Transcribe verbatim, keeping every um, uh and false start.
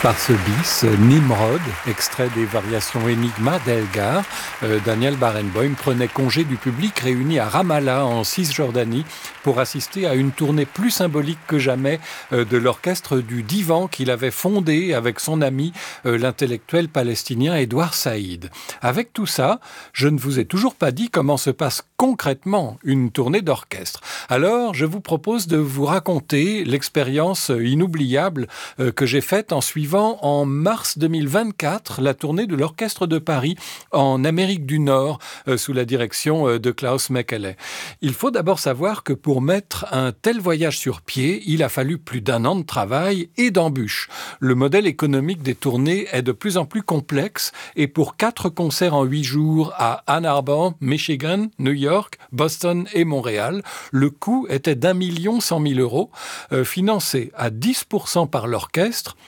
Par ce bis, Nimrod, extrait des variations Enigma d'Elgar, euh, Daniel Barenboim prenait congé du public réuni à Ramallah en Cisjordanie pour assister à une tournée plus symbolique que jamais euh, de l'orchestre du Divan qu'il avait fondé avec son ami euh, l'intellectuel palestinien Edouard Saïd. Avec tout ça, je ne vous ai toujours pas dit comment se passe concrètement une tournée d'orchestre. Alors, je vous propose de vous raconter l'expérience inoubliable euh, que j'ai faite en suivant en mars deux mille vingt-quatre la tournée de l'Orchestre de Paris en Amérique du Nord euh, sous la direction euh, de Klaus Mekele. Il faut d'abord savoir que pour mettre un tel voyage sur pied, il a fallu plus d'un an de travail et d'embûches. Le modèle économique des tournées est de plus en plus complexe et pour quatre concerts en huit jours à Ann Arbor, Michigan, New York, Boston et Montréal, le coût était d'un million cent mille euros, euh, financé à dix pour cent par l'orchestre